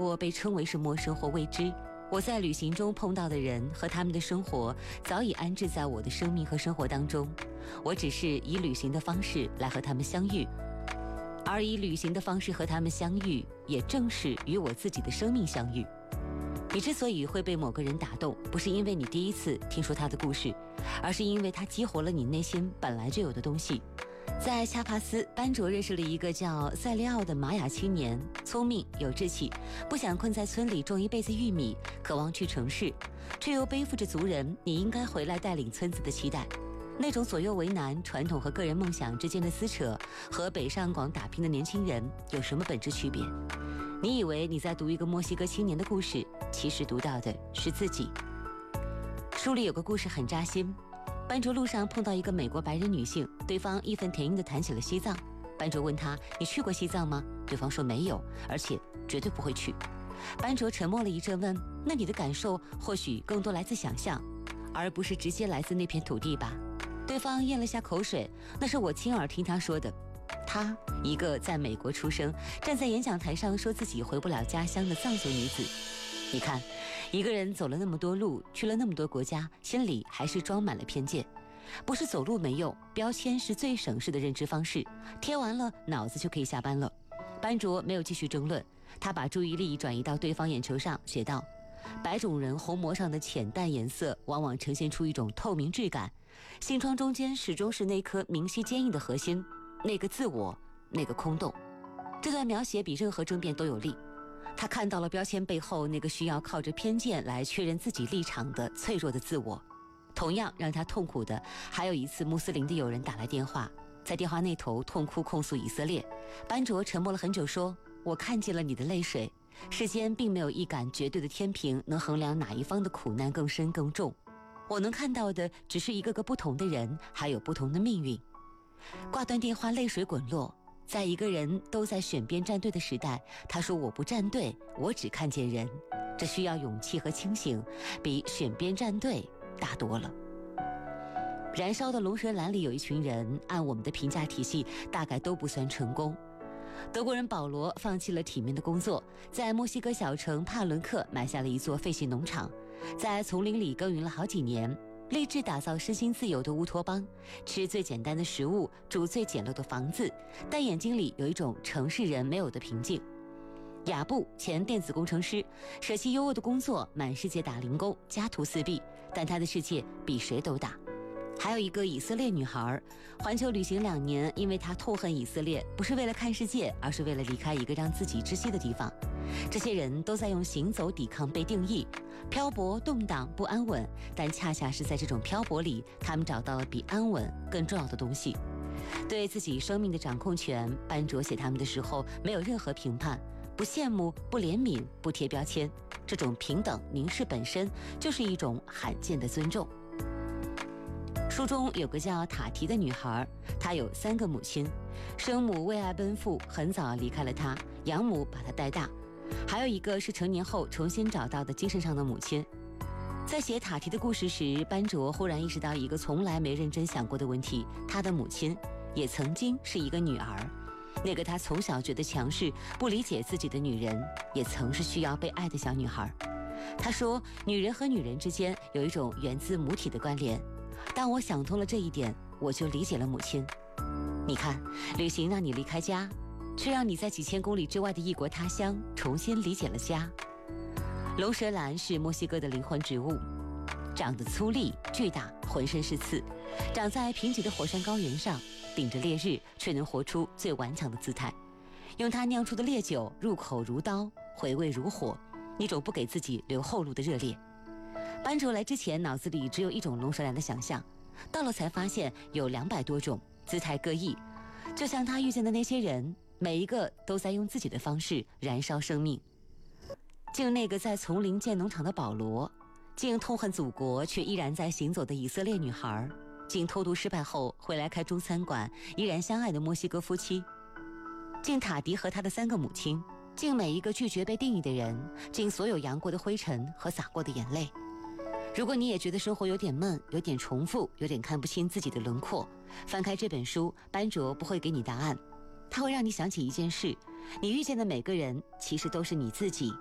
过被称为是陌生或未知。我在旅行中碰到的人和他们的生活早已安置在我的生命和生活当中，我只是以旅行的方式来和他们相遇，而以旅行的方式和他们相遇，也正是与我自己的生命相遇。你之所以会被某个人打动，不是因为你第一次听说他的故事，而是因为他激活了你内心本来就有的东西。在恰帕斯，班卓认识了一个叫塞利奥的玛雅青年，聪明有志气，不想困在村里种一辈子玉米，渴望去城市，却又背负着族人你应该回来带领村子的期待。那种左右为难，传统和个人梦想之间的撕扯，和北上广打拼的年轻人有什么本质区别？你以为你在读一个墨西哥青年的故事，其实读到的是自己。书里有个故事很扎心，班卓路上碰到一个美国白人女性，对方义愤填膺地谈起了西藏。班卓问她：“你去过西藏吗？”对方说没有，而且绝对不会去。班卓沉默了一阵，问：“那你的感受或许更多来自想象，而不是直接来自那片土地吧？”对方咽了下口水：“那是我亲耳听他说的。她，一个在美国出生，站在演讲台上说自己回不了家乡的藏族女子。你看，一个人走了那么多路，去了那么多国家，心里还是装满了偏见。不是走路没用，标签是最省事的认知方式，贴完了脑子就可以下班了。”班卓没有继续争论，他把注意力转移到对方眼球上，写道：“白种人虹膜上的浅淡颜色往往呈现出一种透明质感，心窗中间始终是那颗明晰坚硬的核心，那个自我，那个空洞。”这段描写比任何争辩都有力。他看到了标签背后那个需要靠着偏见来确认自己立场的脆弱的自我。同样让他痛苦的还有一次穆斯林的友人打来电话，在电话那头痛哭控诉以色列。班卓沉默了很久，说：“我看见了你的泪水，世间并没有一杆绝对的天平能衡量哪一方的苦难更深更重，我能看到的只是一个个不同的人，还有不同的命运。”挂断电话，泪水滚落。在一个人都在选边站队的时代，他说：“我不站队，我只看见人。”这需要勇气和清醒，比选边站队大多了。燃烧的龙舌兰里有一群人，按我们的评价体系，大概都不算成功。德国人保罗放弃了体面的工作，在墨西哥小城帕伦克买下了一座废弃农场，在丛林里耕耘了好几年，立志打造身心自由的乌托邦，吃最简单的食物，住最简陋的房子，但眼睛里有一种城市人没有的平静。雅布，前电子工程师，舍弃优渥的工作，满世界打零工，家徒四壁，但他的世界比谁都大。还有一个以色列女孩，环球旅行2年，因为她痛恨以色列，不是为了看世界，而是为了离开一个让自己窒息的地方。这些人都在用行走抵抗被定义，漂泊、动荡、不安稳，但恰恰是在这种漂泊里，他们找到了比安稳更重要的东西。对自己生命的掌控权，班卓写他们的时候没有任何评判，不羡慕，不怜悯，不贴标签。这种平等凝视本身就是一种罕见的尊重。书中有个叫塔提的女孩，她有3个母亲，生母为爱奔赴，很早离开了她，养母把她带大，还有一个是成年后重新找到的精神上的母亲。在写塔提的故事时，班卓忽然意识到一个从来没认真想过的问题：她的母亲也曾经是一个女儿，那个她从小觉得强势、不理解自己的女人，也曾是需要被爱的小女孩。她说，女人和女人之间有一种源自母体的关联。当我想通了这一点，我就理解了母亲。你看，旅行让你离开家，却让你在几千公里之外的异国他乡重新理解了家。龙舌兰是墨西哥的灵魂植物，长得粗粝巨大，浑身是刺，长在贫瘠的火山高原上，顶着烈日，却能活出最顽强的姿态。用它酿出的烈酒，入口如刀，回味如火，一种不给自己留后路的热烈。班卓来之前，脑子里只有一种龙舌兰的想象，到了才发现有200多种，姿态各异。就像他遇见的那些人，每一个都在用自己的方式燃烧生命。敬那个在丛林建农场的保罗，敬痛恨祖国却依然在行走的以色列女孩，敬偷渡失败后回来开中餐馆依然相爱的墨西哥夫妻，敬塔迪和他的3个母亲，敬每一个拒绝被定义的人，敬所有扬过的灰尘和洒过的眼泪。如果你也觉得生活有点闷，有点重复，有点看不清自己的轮廓，翻开这本书，班卓不会给你答案，它会让你想起一件事：你遇见的每个人其实都是你自己